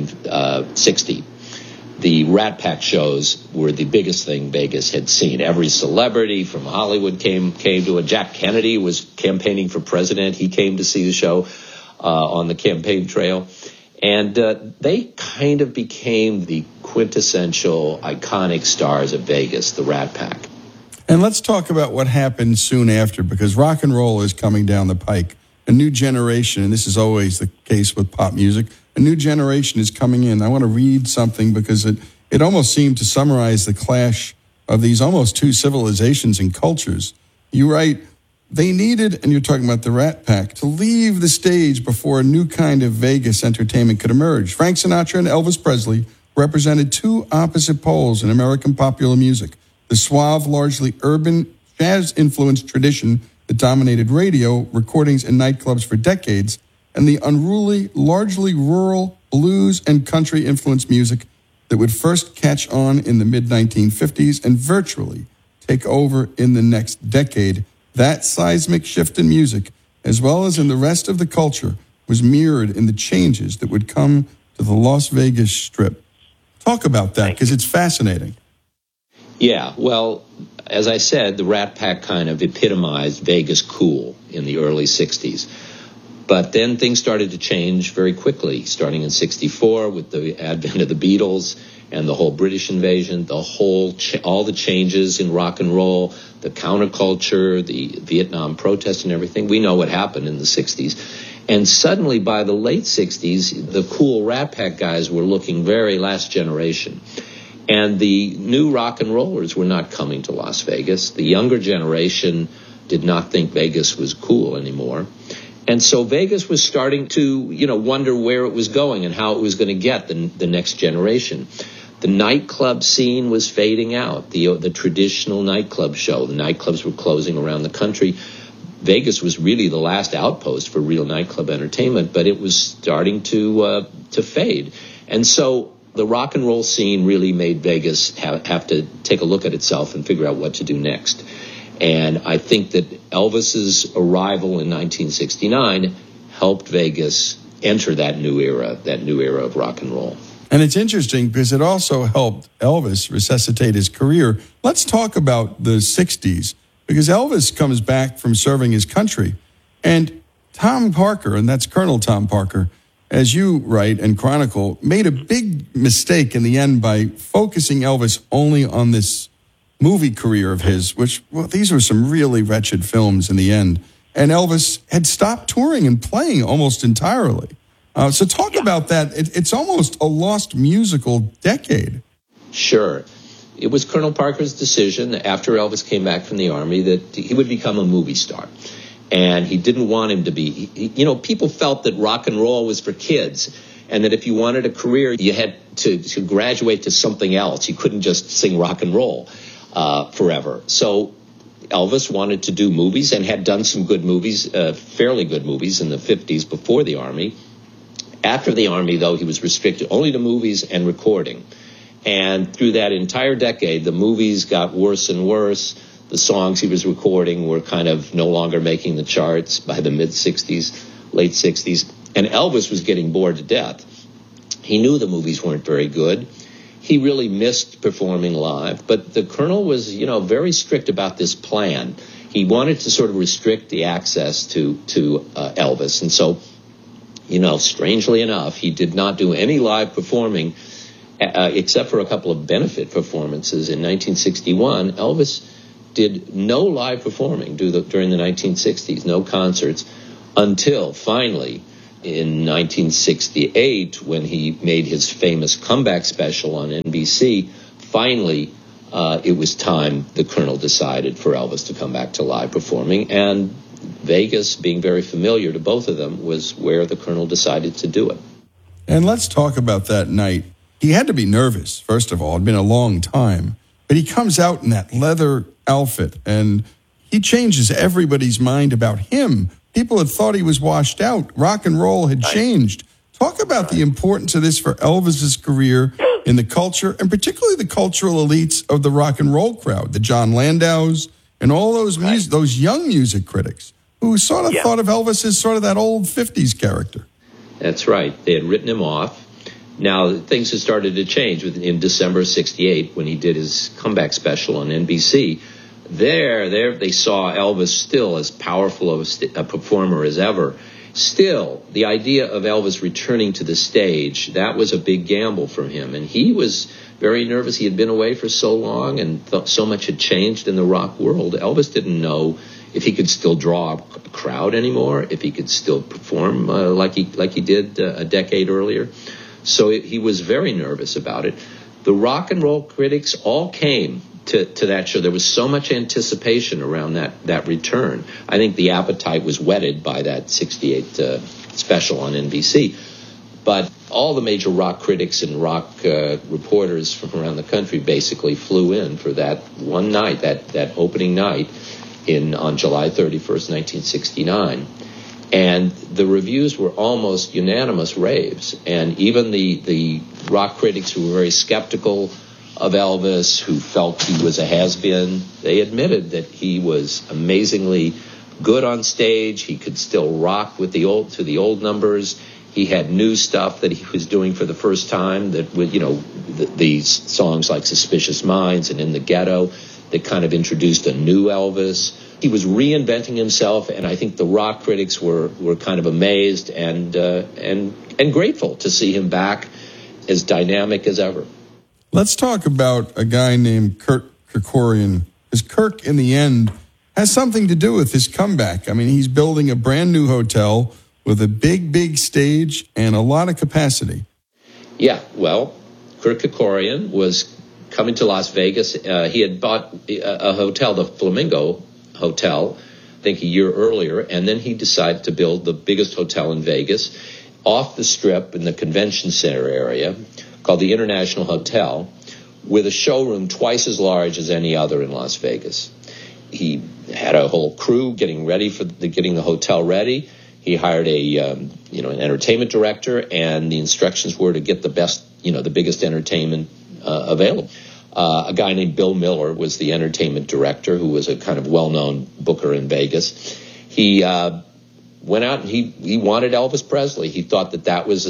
1960. The Rat Pack shows were the biggest thing Vegas had seen. Every celebrity from Hollywood came to it. Jack Kennedy was campaigning for president. He came to see the show on the campaign trail. And they kind of became the quintessential iconic stars of Vegas, the Rat Pack. And let's talk about what happened soon after, because rock and roll is coming down the pike. A new generation, and this is always the case with pop music, a new generation is coming in. I want to read something because it almost seemed to summarize the clash of these almost two civilizations and cultures. You write, they needed, and you're talking about the Rat Pack, to leave the stage before a new kind of Vegas entertainment could emerge. Frank Sinatra and Elvis Presley represented two opposite poles in American popular music. The suave, largely urban, jazz-influenced tradition that dominated radio, recordings, and nightclubs for decades, and the unruly, largely rural, blues and country-influenced music that would first catch on in the mid-1950s and virtually take over in the next decade. That seismic shift in music, as well as in the rest of the culture, was mirrored in the changes that would come to the Las Vegas Strip. Talk about that, because it's fascinating. Yeah, well, as I said, the Rat Pack kind of epitomized Vegas cool in the early 60s. But then things started to change very quickly, starting in 64 with the advent of the Beatles and the whole British invasion, all the changes in rock and roll, the counterculture, the Vietnam protests and everything. We know what happened in the 60s. And suddenly, by the late 60s, the cool Rat Pack guys were looking very last generation. And the new rock and rollers were not coming to Las Vegas. The younger generation did not think Vegas was cool anymore. And so Vegas was starting to, wonder where it was going and how it was going to get the next generation. The nightclub scene was fading out, the traditional nightclub show. The nightclubs were closing around the country. Vegas was really the last outpost for real nightclub entertainment, but it was starting to fade. And so the rock and roll scene really made Vegas have to take a look at itself and figure out what to do next. And I think that Elvis's arrival in 1969 helped Vegas enter that new era of rock and roll. And it's interesting because it also helped Elvis resuscitate his career. Let's talk about the 60s, because Elvis comes back from serving his country. And Tom Parker, and that's Colonel Tom Parker, as you write and chronicle, made a big mistake in the end by focusing Elvis only on this movie career of his, these were some really wretched films in the end. And Elvis had stopped touring and playing almost entirely. So talk about that. It's almost a lost musical decade. Sure. It was Colonel Parker's decision after Elvis came back from the Army that he would become a movie star. And he didn't want him to be, people felt that rock and roll was for kids. And that if you wanted a career, you had to graduate to something else. You couldn't just sing rock and roll forever. So Elvis wanted to do movies and had done some good movies, fairly good movies in the 50s before the Army. After the Army, though, he was restricted only to movies and recording. And through that entire decade, the movies got worse and worse. The songs he was recording were kind of no longer making the charts by the mid-60s, late 60s. And Elvis was getting bored to death. He knew the movies weren't very good. He really missed performing live. But the Colonel was, very strict about this plan. he wanted to sort of restrict the access to Elvis. And so, strangely enough, he did not do any live performing except for a couple of benefit performances. In 1961, Elvis did no live performing during the 1960s, no concerts, until finally in 1968, when he made his famous comeback special on NBC, finally it was time the Colonel decided for Elvis to come back to live performing. And Vegas, being very familiar to both of them, was where the Colonel decided to do it. And let's talk about that night. He had to be nervous, first of all. It had been a long time. But he comes out in that leather outfit, and he changes everybody's mind about him. People had thought he was washed out. Rock and roll had changed. Talk about the importance of this for Elvis's career in the culture, and particularly the cultural elites of the rock and roll crowd, the John Landaus, and all those those young music critics who sort of thought of Elvis as sort of that old 50s character. That's right. They had written him off. Now, things had started to change in December of 68 when he did his comeback special on NBC. There they saw Elvis still as powerful of a performer as ever. Still, the idea of Elvis returning to the stage, that was a big gamble for him. And he was very nervous. He had been away for so long, and so much had changed in the rock world. Elvis didn't know if he could still draw a crowd anymore, if he could still perform like he did a decade earlier. So he was very nervous about it. The rock and roll critics all came to that show. There was so much anticipation around that return. I think the appetite was whetted by that 68 special on NBC. But all the major rock critics and rock reporters from around the country basically flew in for that one night, that opening night on July 31st, 1969. And the reviews were almost unanimous raves. And even the rock critics who were very skeptical of Elvis, who felt he was a has-been, they admitted that he was amazingly good on stage. He could still rock with the old numbers. He had new stuff that he was doing for the first time, that with these songs like Suspicious Minds and In the Ghetto that kind of introduced a new Elvis. He was reinventing himself, and I think the rock critics were kind of amazed and grateful to see him back as dynamic as ever. Let's talk about a guy named Kirk Kerkorian. Because Kirk, in the end, has something to do with his comeback. I mean, he's building a brand new hotel with a big stage and a lot of capacity. Yeah, well, Kirk Kerkorian was coming to Las Vegas. He had bought a hotel, the Flamingo Hotel, I think a year earlier, and then he decided to build the biggest hotel in Vegas off the Strip in the convention center area called the International Hotel, with a showroom twice as large as any other in Las Vegas. He had a whole crew getting the hotel ready. He hired an entertainment director, and the instructions were to get the biggest entertainment available. A guy named Bill Miller was the entertainment director, who was a kind of well-known booker in Vegas. He went out and he wanted Elvis Presley. He thought that was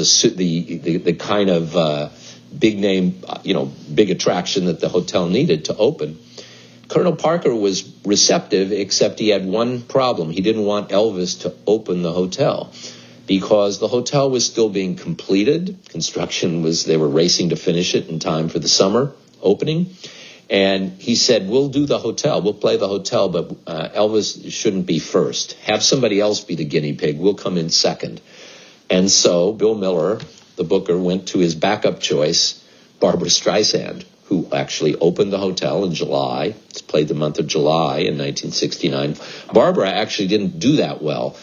the kind of big name, big attraction that the hotel needed to open. Colonel Parker was receptive, except he had one problem. He didn't want Elvis to open the hotel because the hotel was still being completed. They were racing to finish it in time for the summer opening. And he said, we'll do the hotel, we'll play the hotel, but Elvis shouldn't be first. Have somebody else be the guinea pig. We'll come in second. And so Bill Miller, the booker, went to his backup choice, Barbra Streisand, who actually opened the hotel in July. It's played the month of July in 1969. Barbara actually didn't do that well.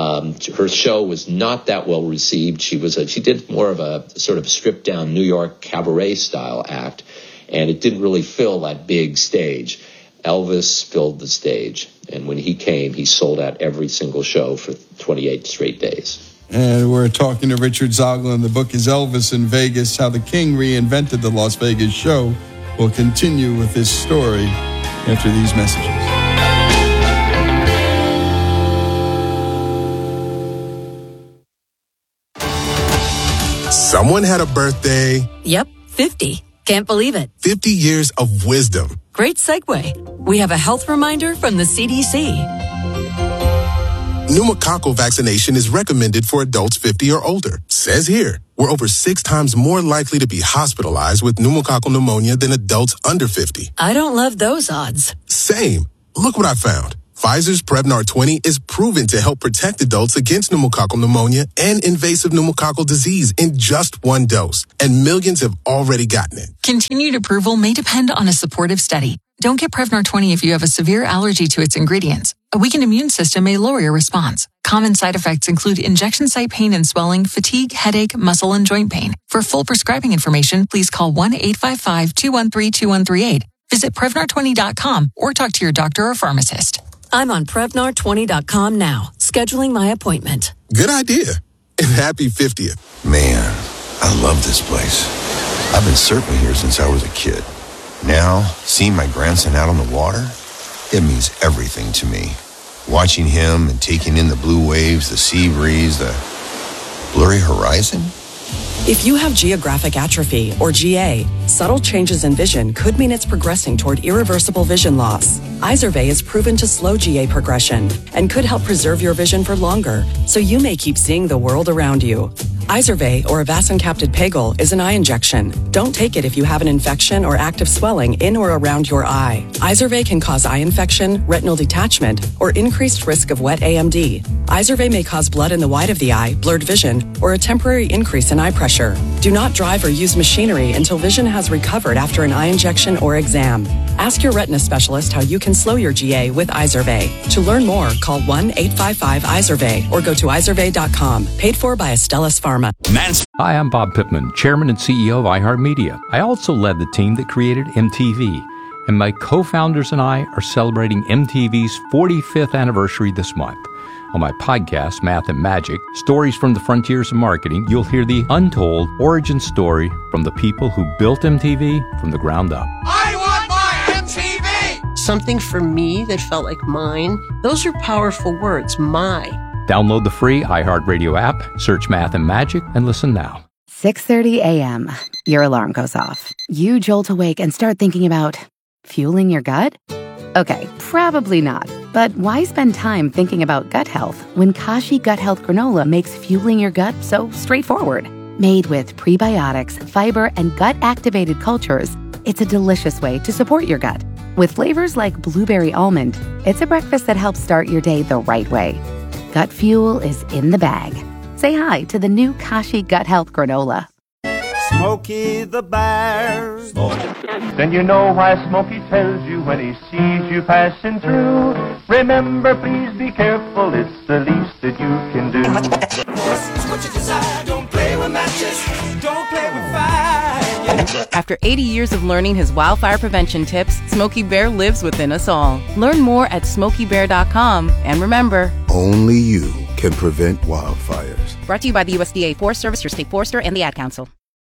Her show was not that well received. She did more of a sort of stripped down New York cabaret style act, and it didn't really fill that big stage. Elvis filled the stage, and when he came, he sold out every single show for 28 straight days. And we're talking to Richard Zoglin. The book is Elvis in Vegas, How the King Reinvented the Las Vegas Show. We'll continue with this story after these messages. Someone had a birthday. Yep, 50. Can't believe it. 50 years of wisdom. Great segue. We have a health reminder from the CDC. Pneumococcal vaccination is recommended for adults 50 or older. Says here, we're over 6 times more likely to be hospitalized with pneumococcal pneumonia than adults under 50. I don't love those odds. Same. Look what I found. Pfizer's Prevnar 20 is proven to help protect adults against pneumococcal pneumonia and invasive pneumococcal disease in just 1 dose, and millions have already gotten it. Continued approval may depend on a supportive study. Don't get Prevnar 20 if you have a severe allergy to its ingredients. A weakened immune system may lower your response. Common side effects include injection site pain and swelling, fatigue, headache, muscle, and joint pain. For full prescribing information, please call 1-855-213-2138. Visit Prevnar20.com or talk to your doctor or pharmacist. I'm on Prevnar20.com now, scheduling my appointment. Good idea. And happy 50th. Man, I love this place. I've been surfing here since I was a kid. Now, seeing my grandson out on the water, it means everything to me. Watching him and taking in the blue waves, the sea breeze, the blurry horizon. If you have geographic atrophy, or GA, subtle changes in vision could mean it's progressing toward irreversible vision loss. Izervay is proven to slow GA progression and could help preserve your vision for longer, so you may keep seeing the world around you. Izervay, or avacincaptad pegol, is an eye injection. Don't take it if you have an infection or active swelling in or around your eye. Izervay can cause eye infection, retinal detachment, or increased risk of wet AMD. Izervay may cause blood in the white of the eye, blurred vision, or a temporary increase in eye pressure. Do not drive or use machinery until vision has recovered after an eye injection or exam. Ask your retina specialist how you can slow your GA with Izervay. To learn more, call 1-855-IZERVAY or go to izervay.com. Paid for by Astellas Pharma. Hi, I'm Bob Pittman, Chairman and CEO of iHeartMedia. I also led the team that created MTV, and my co-founders and I are celebrating MTV's 45th anniversary this month. On my podcast, Math and Magic, Stories from the Frontiers of Marketing, you'll hear the untold origin story from the people who built MTV from the ground up. I want my MTV! Something for me that felt like mine. Those are powerful words, my. Download the free iHeartRadio app, search Math and Magic, and listen now. 6:30 a.m. Your alarm goes off. You jolt awake and start thinking about fueling your gut? Okay, probably not. But why spend time thinking about gut health when Kashi Gut Health Granola makes fueling your gut so straightforward? Made with prebiotics, fiber, and gut-activated cultures, it's a delicious way to support your gut. With flavors like blueberry almond, it's a breakfast that helps start your day the right way. Gut fuel is in the bag. Say hi to the new Kashi Gut Health Granola. Smokey the Bear. Then you know why Smokey tells you when he sees you passing through. Remember, please be careful, it's the least that you can do. What you desire, don't play with matches, don't play with fire. After 80 years of learning his wildfire prevention tips, Smokey Bear lives within us all. Learn more at SmokeyBear.com. And remember, only you can prevent wildfires. Brought to you by the USDA Forest Service, your state forester, and the Ad Council.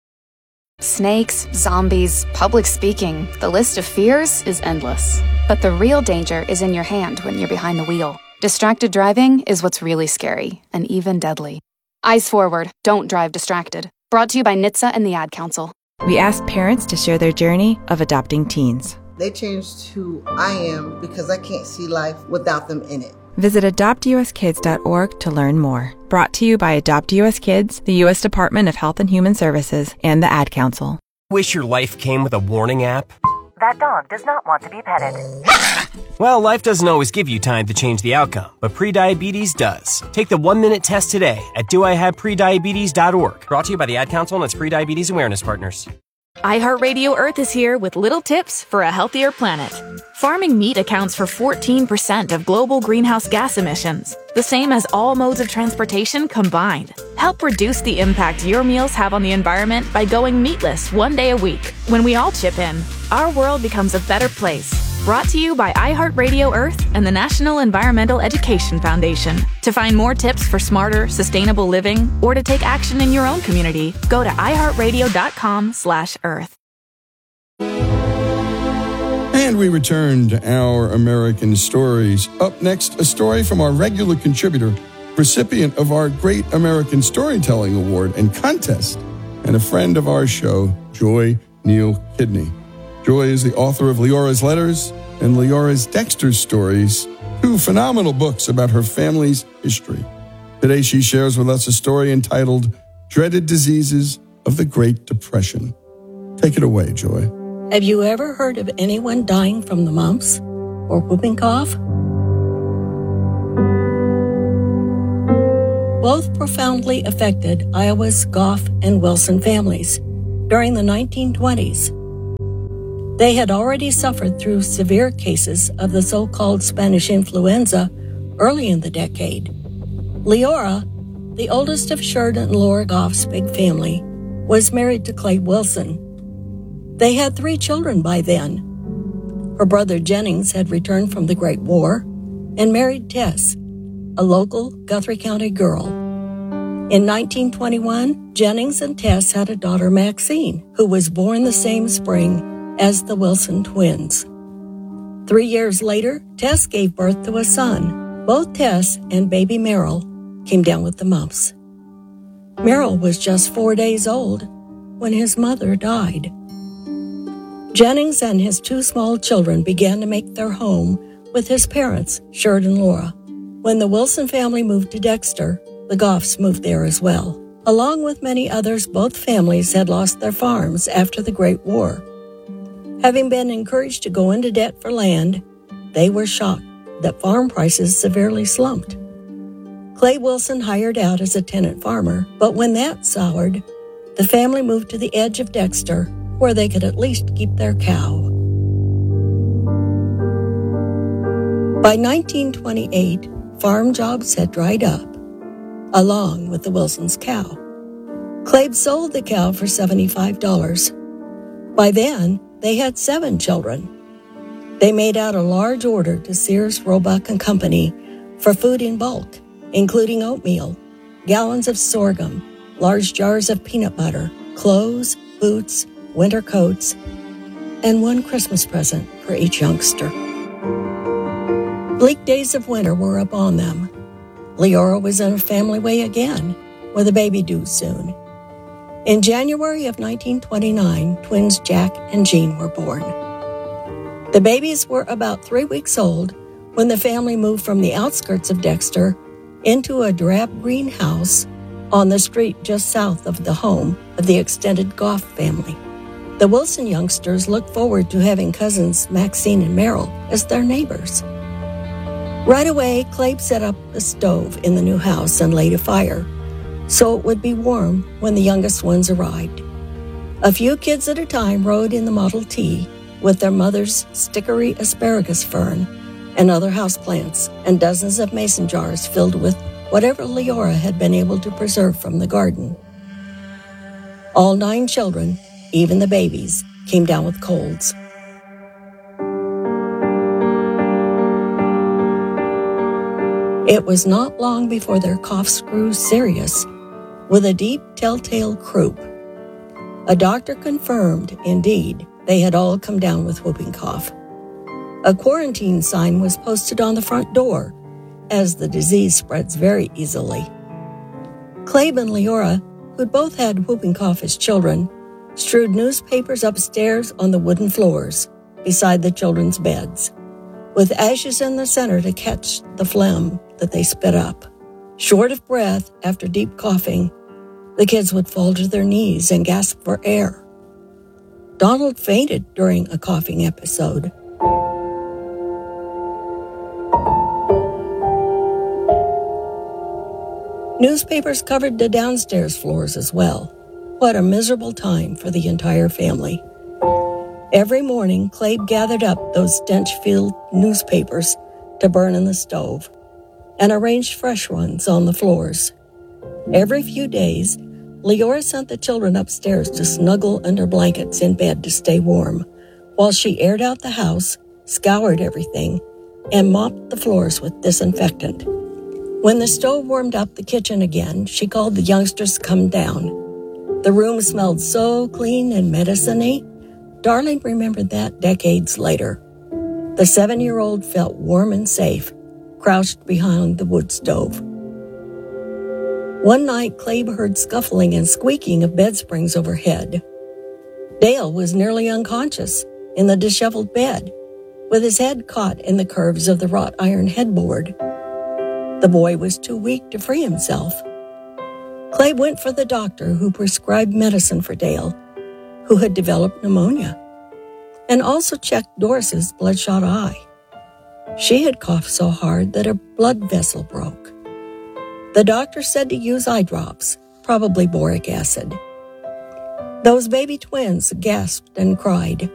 Snakes, zombies, public speaking. The list of fears is endless. But the real danger is in your hand when you're behind the wheel. Distracted driving is what's really scary and even deadly. Eyes forward. Don't drive distracted. Brought to you by NHTSA and the Ad Council. We asked parents to share their journey of adopting teens. They changed who I am because I can't see life without them in it. Visit adoptuskids.org to learn more. Brought to you by Adopt US Kids, the U.S. Department of Health and Human Services, and the Ad Council. Wish your life came with a warning app? That dog does not want to be petted. Well, life doesn't always give you time to change the outcome, but prediabetes does. Take the 1-minute test today at doihaveprediabetes.org. Brought to you by the Ad Council and its Prediabetes Awareness Partners. iHeartRadio Earth is here with little tips for a healthier planet. Farming meat accounts for 14% of global greenhouse gas emissions, the same as all modes of transportation combined. Help reduce the impact your meals have on the environment by going meatless 1 day a week. When we all chip in, our world becomes a better place. Brought to you by iHeartRadio Earth and the National Environmental Education Foundation. To find more tips for smarter, sustainable living, or to take action in your own community, go to iHeartRadio.com/Earth. And we return to Our American Stories. Up next, a story from our regular contributor, recipient of our Great American Storytelling Award and contest, and a friend of our show, Joy Neil Kidney. Joy is the author of Leora's Letters and Leora's Dexter Stories, two phenomenal books about her family's history. Today she shares with us a story entitled Dreaded Diseases of the Great Depression. Take it away, Joy. Have you ever heard of anyone dying from the mumps or whooping cough? Both profoundly affected Iowa's Goff and Wilson families during the 1920s. They had already suffered through severe cases of the so-called Spanish influenza early in the decade. Leora, the oldest of Sheridan and Laura Goff's big family, was married to Clay Wilson. They had 3 children by then. Her brother Jennings had returned from the Great War and married Tess, a local Guthrie County girl. In 1921, Jennings and Tess had a daughter, Maxine, who was born the same spring as the Wilson twins. 3 years later, Tess gave birth to a son. Both Tess and baby Merrill came down with the mumps. Merrill was just 4 days old when his mother died. Jennings and his 2 small children began to make their home with his parents, Sheridan and Laura. When the Wilson family moved to Dexter, the Goffs moved there as well. Along with many others, both families had lost their farms after the Great War. Having been encouraged to go into debt for land, they were shocked that farm prices severely slumped. Clay Wilson hired out as a tenant farmer, but when that soured, the family moved to the edge of Dexter, where they could at least keep their cow. By 1928, farm jobs had dried up, along with the Wilsons' cow. Clabe sold the cow for $75. By then, they had 7 children. They made out a large order to Sears, Roebuck & Company for food in bulk, including oatmeal, gallons of sorghum, large jars of peanut butter, clothes, boots, winter coats, and 1 Christmas present for each youngster. Bleak days of winter were upon them. Leora was in a family way again, with a baby due soon. In January of 1929, twins Jack and Jean were born. The babies were about 3 weeks old when the family moved from the outskirts of Dexter into a drab green house on the street just south of the home of the extended Goff family. The Wilson youngsters looked forward to having cousins Maxine and Merrill as their neighbors. Right away, Clabe set up a stove in the new house and laid a fire, so it would be warm when the youngest ones arrived. A few kids at a time rode in the Model T with their mother's stickery asparagus fern and other houseplants and dozens of mason jars filled with whatever Leora had been able to preserve from the garden. All 9 children, even the babies, came down with colds. It was not long before their coughs grew serious, with a deep telltale croup. A doctor confirmed, indeed, they had all come down with whooping cough. A quarantine sign was posted on the front door, as the disease spreads very easily. Clabe and Leora, who'd both had whooping cough as children, strewed newspapers upstairs on the wooden floors beside the children's beds, with ashes in the center to catch the phlegm that they spit up. Short of breath after deep coughing, the kids would fall to their knees and gasp for air. Donald fainted during a coughing episode. Newspapers covered the downstairs floors as well. What a miserable time for the entire family. Every morning, Clabe gathered up those stench-filled newspapers to burn in the stove and arranged fresh ones on the floors. Every few days, Leora sent the children upstairs to snuggle under blankets in bed to stay warm, while she aired out the house, scoured everything, and mopped the floors with disinfectant. When the stove warmed up the kitchen again, she called the youngsters to come down. The room smelled so clean and medicine-y. Darling remembered that decades later. The 7-year-old felt warm and safe, crouched behind the wood stove. One night, Clabe heard scuffling and squeaking of bed springs overhead. Dale was nearly unconscious in the disheveled bed, with his head caught in the curves of the wrought iron headboard. The boy was too weak to free himself. Clay went for the doctor who prescribed medicine for Dale, who had developed pneumonia, and also checked Doris's bloodshot eye. She had coughed so hard that her blood vessel broke. The doctor said to use eye drops, probably boric acid. Those baby twins gasped and cried.